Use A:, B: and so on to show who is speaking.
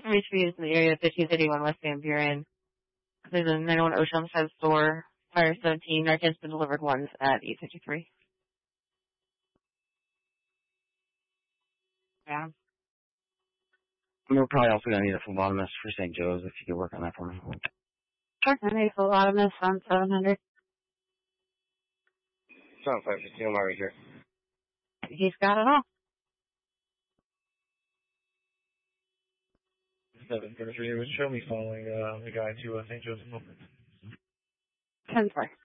A: reach me is in the area of 1531 West Van Buren. There's a 901 Oceanside store, fire 17, narcotics been delivered once at 8:53. Yeah.
B: We're probably also going to need a phlebotomist for St. Joe's if you could work on that for me.
A: Sure, I need a phlebotomist on 700.
B: Sounds like it's right here.
A: He's got it all.
C: 733, it would show me following the guy to St. Joseph.
A: 10-4.